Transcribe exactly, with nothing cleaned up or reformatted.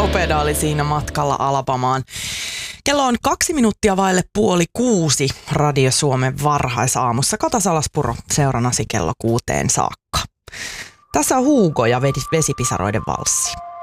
Pedaali siinä matkalla Alabamaan. Kello on kaksi minuuttia vaille puoli kuusi Radio Suomen varhaisaamussa. Kata Salaspuro seuranasi kello kuuteen saakka. Tässä on Hugo ja vesipisaroiden valssi.